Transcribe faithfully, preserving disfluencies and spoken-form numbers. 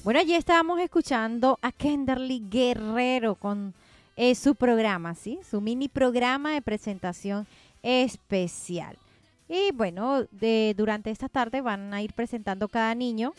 Bueno, allí estábamos escuchando a Kenderly Guerrero con eh, su programa, ¿sí? Su mini programa de presentación especial. Y bueno, de, durante esta tarde van a ir presentando cada niño